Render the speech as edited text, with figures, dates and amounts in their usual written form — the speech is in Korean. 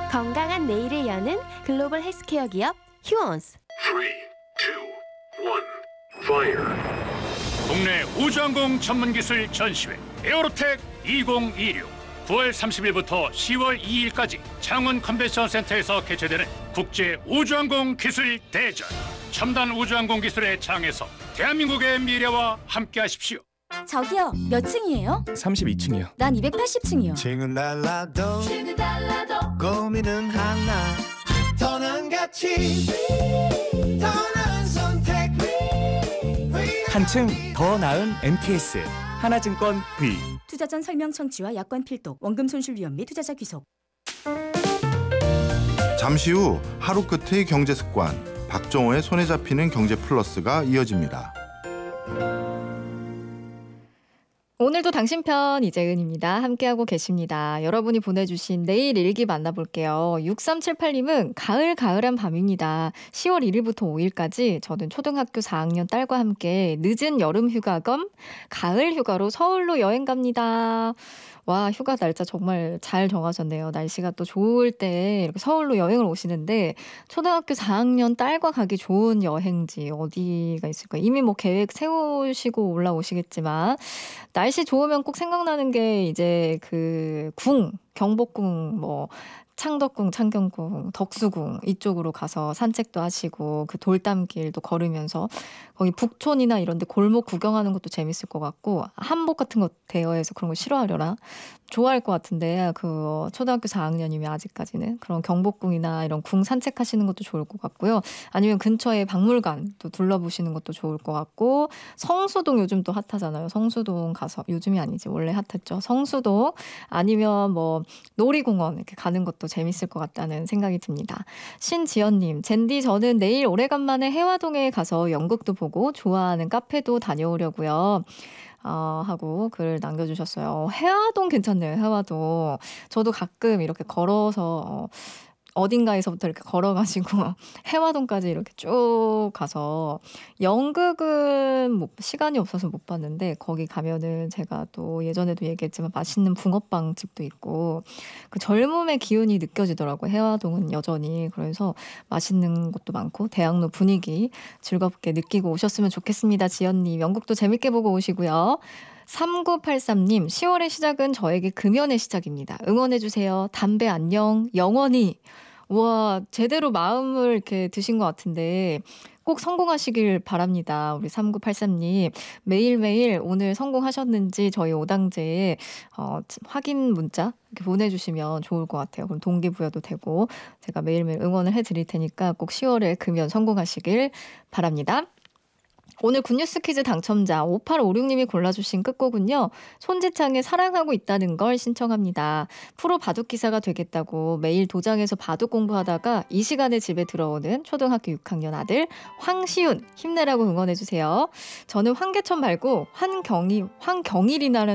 건강한 내일을 여는 글로벌 헬스케어 기업 휴원스. 3, 2, 1, fire. 국내 우주항공 전문기술 전시회 에어로텍 2026 9월 30일부터 10월 2일까지 창원 컨벤션 센터에서 개최되는 국제 우주항공 기술 대전. 첨단 우주항공 기술의 장에서 대한민국의 미래와 함께하십시오. 저기요, 몇 층이에요? 32층이요. 난 280층이요. 층은 달라도 고민은 하나. 더 나은 가치, 더 나은 선택. 한층 더 나은 MTS 하나증권 V. 투자 전 설명 청취와 약관 필독, 원금 손실 위험 및 투자자 귀속. 잠시 후 하루 끝의 경제 습관, 박정호의 손에 잡히는 경제 플러스가 이어집니다. 오늘도 당신 편 이재은입니다. 함께하고 계십니다. 여러분이 보내주신 내일 일기 만나볼게요. 6378님은 가을한 밤입니다. 10월 1일부터 5일까지 저는 초등학교 4학년 딸과 함께 늦은 여름 휴가 겸 가을 휴가로 서울로 여행 갑니다. 와, 휴가 날짜 정말 잘 정하셨네요. 날씨가 또 좋을 때 이렇게 서울로 여행을 오시는데 초등학교 4학년 딸과 가기 좋은 여행지 어디가 있을까요? 이미 뭐 계획 세우시고 올라오시겠지만 날씨 좋으면 꼭 생각나는 게 이제 그 경복궁 뭐 창덕궁, 창경궁, 덕수궁 이쪽으로 가서 산책도 하시고 그 돌담길도 걸으면서 거기 북촌이나 이런 데 골목 구경하는 것도 재밌을 것 같고 한복 같은 거 대여해서 그런 거 싫어하려나? 좋아할 것 같은데 그 초등학교 4학년이면 아직까지는 그런 경복궁이나 이런 궁 산책하시는 것도 좋을 것 같고요. 아니면 근처에 박물관 또 둘러보시는 것도 좋을 것 같고 성수동 요즘 또 핫하잖아요. 성수동 가서 요즘이 아니지 원래 핫했죠. 성수동 아니면 뭐 놀이공원 이렇게 가는 것도 재밌을 것 같다는 생각이 듭니다. 신지연님, 젠디 저는 내일 오래간만에 해화동에 가서 연극도 보고 좋아하는 카페도 다녀오려고요. 하고 글 남겨주셨어요. 해화동 괜찮네요. 해화동. 저도 가끔 이렇게 걸어서 어딘가에서부터 이렇게 걸어가지고 해화동까지 이렇게 쭉 가서 연극은 뭐 시간이 없어서 못 봤는데 거기 가면은 제가 또 예전에도 얘기했지만 맛있는 붕어빵 집도 있고 그 젊음의 기운이 느껴지더라고요. 해화동은 여전히. 그래서 맛있는 곳도 많고 대학로 분위기 즐겁게 느끼고 오셨으면 좋겠습니다. 지연님 연극도 재밌게 보고 오시고요. 3983님 10월의 시작은 저에게 금연의 시작입니다. 응원해주세요. 담배 안녕 영원히. 와 제대로 마음을 이렇게 드신 것 같은데 꼭 성공하시길 바랍니다. 우리 3983님 매일매일 오늘 성공하셨는지 저희 오당제에 확인 문자 이렇게 보내주시면 좋을 것 같아요. 그럼 동기부여도 되고 제가 매일매일 응원을 해드릴 테니까 꼭 10월에 금연 성공하시길 바랍니다. 오늘 굿뉴스 퀴즈 당첨자 5856님이 골라주신 끝곡은요. 손지창의 사랑하고 있다는 걸 신청합니다. 프로 바둑기사가 되겠다고 매일 도장에서 바둑 공부하다가 이 시간에 집에 들어오는 초등학교 6학년 아들 황시윤 힘내라고 응원해주세요. 저는 황계천 말고 황경일이라는